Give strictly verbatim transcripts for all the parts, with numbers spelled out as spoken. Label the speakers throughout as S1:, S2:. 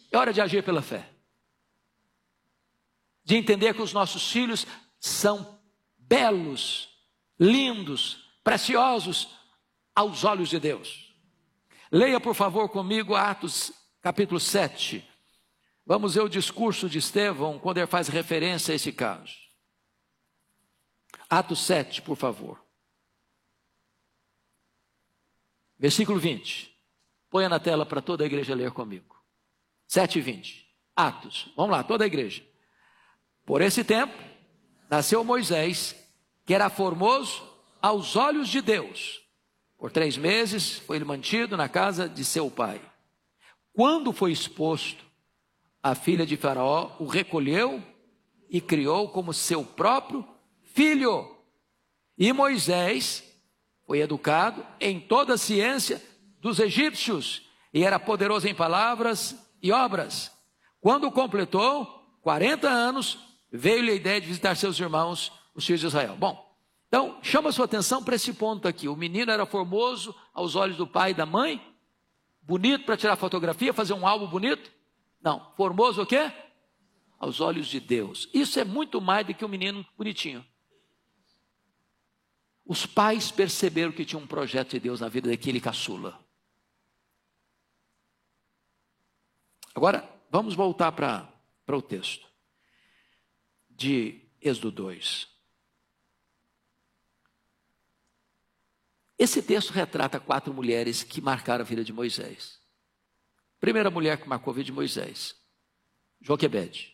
S1: É hora de agir pela fé. De entender que os nossos filhos são belos, lindos, preciosos aos olhos de Deus. Leia, por favor, comigo Atos capítulo sete. Vamos ver o discurso de Estevão quando ele faz referência a esse caso. Atos sete, por favor. Versículo vinte. Ponha na tela para toda a igreja ler comigo. sete e vinte. Atos. Vamos lá, toda a igreja. Por esse tempo, nasceu Moisés, que era formoso aos olhos de Deus. Por três meses foi ele mantido na casa de seu pai. Quando foi exposto, a filha de Faraó o recolheu e criou como seu próprio filho. E Moisés foi educado em toda a ciência dos egípcios e era poderoso em palavras e obras. Quando completou quarenta anos, veio-lhe a ideia de visitar seus irmãos, os filhos de Israel. Bom, então chama a sua atenção para esse ponto aqui. O menino era formoso aos olhos do pai e da mãe, bonito para tirar fotografia, fazer um álbum bonito. Não, formoso o quê? Aos olhos de Deus. Isso é muito mais do que um menino bonitinho. Os pais perceberam que tinha um projeto de Deus na vida daquele caçula. Agora, vamos voltar para o texto de Êxodo dois. Esse texto retrata quatro mulheres que marcaram a vida de Moisés. Primeira mulher que marcou a vida de Moisés, Joquebede.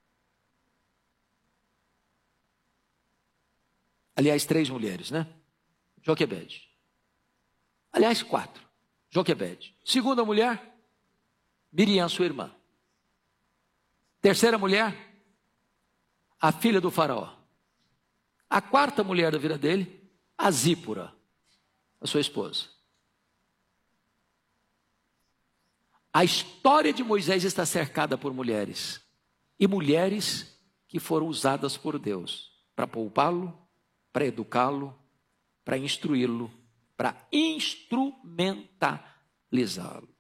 S1: Aliás, três mulheres, né? Joquebede. Aliás, quatro. Joquebede. Segunda mulher, Miriam, sua irmã. Terceira mulher, a filha do faraó. A quarta mulher da vida dele, a Zípora, a sua esposa. A história de Moisés está cercada por mulheres. E mulheres que foram usadas por Deus para poupá-lo, para educá-lo, para instruí-lo, para instrumentalizá-lo.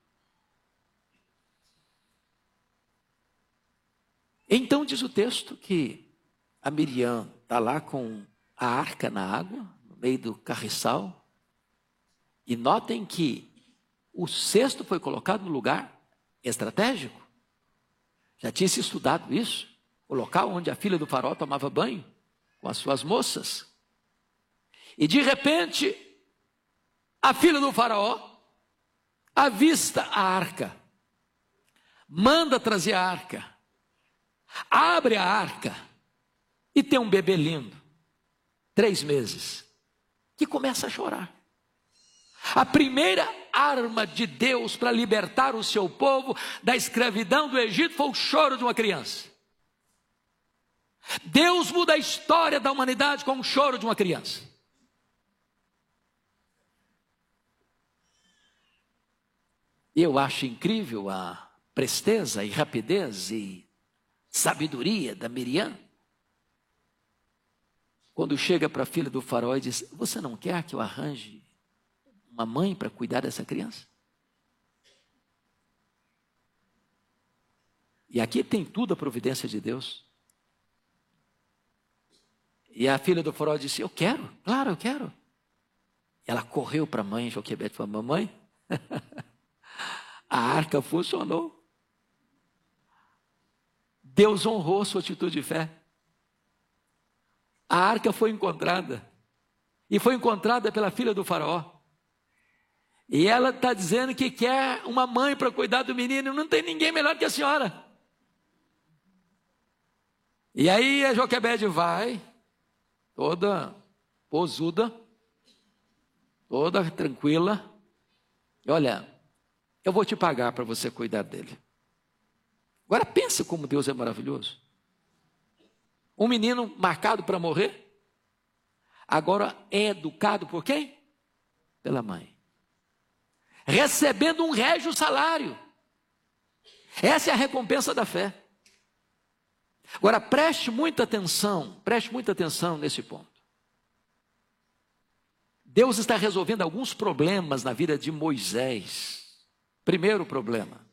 S1: Então diz o texto que a Miriam está lá com a arca na água, no meio do carriçal. E notem que o cesto foi colocado no lugar estratégico. Já tinha se estudado isso. O local onde a filha do faraó tomava banho com as suas moças. E de repente, a filha do faraó avista a arca. Manda trazer a arca. Abre a arca. E tem um bebê lindo. Três meses. Que começa a chorar. A primeira arma de Deus para libertar o seu povo da escravidão do Egito foi o choro de uma criança. Deus muda a história da humanidade com o choro de uma criança. Eu acho incrível a presteza e rapidez e sabedoria da Miriam. Quando chega para a filha do faraó e diz: você não quer que eu arranje uma mãe para cuidar dessa criança? E aqui tem tudo a providência de Deus. E a filha do faraó disse: eu quero, claro, eu quero. Ela correu para a mãe Joquebede e falou: mamãe, a arca funcionou. Deus honrou sua atitude de fé. A arca foi encontrada. E foi encontrada pela filha do faraó. E ela está dizendo que quer uma mãe para cuidar do menino. Não tem ninguém melhor que a senhora. E aí a Joquebede vai, toda posuda, toda tranquila. E olha, eu vou te pagar para você cuidar dele. Agora pensa como Deus é maravilhoso. Um menino marcado para morrer, agora é educado por quem? Pela mãe. Recebendo um régio salário. Essa é a recompensa da fé. Agora preste muita atenção, preste muita atenção nesse ponto. Deus está resolvendo alguns problemas na vida de Moisés. Primeiro problema: